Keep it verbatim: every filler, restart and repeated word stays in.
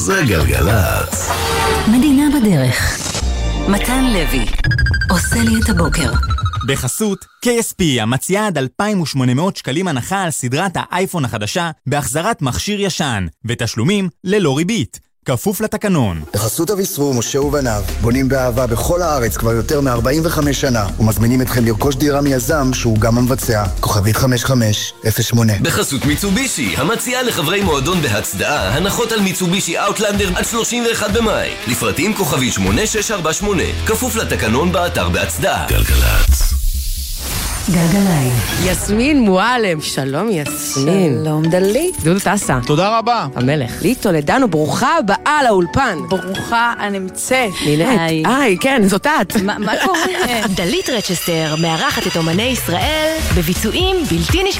זה גלגלצ. מדינה בדרך. מתן לוי עושה לי את הבוקר. בחסות קיי אס פי המציעה עד אלפיים ושמונה מאות שקלים הנחה על סדרת האייפון החדשה בהחזרת מכשיר ישן ותשלומים ללא ריבית, כפוף לתקנון. בחסות אביסרו, משה ובניו, בונים באהבה בכל הארץ כבר יותר מ-ארבעים וחמש שנה ומזמינים אתכם לרכוש דירה מיזם שהוא גם המבצע. כוכבית חמש חמש אפס שמונה. בחסות מיצובישי המציעה לחברי מועדון בהצדעה הנחות על מיצובישי אאוטלנדר עד שלושים ואחד במאי. לפרטים כוכבית שמונה שש ארבע שמונה, כפוף לתקנון באתר בהצדעה. גלגלצ. גלגליים. יסמין מועלם, שלום יסמין. שלום דלית. דודו טסה. תודה רבה. המלך. לי תולדנו, ברוכה הבאה לאולפן. ברוכה הנמצאת. נינט. היי, כן, זאת את. מה קורה? דלית רצ'סטר מארחת את אומני ישראל בביצועים בלתי נשכחים.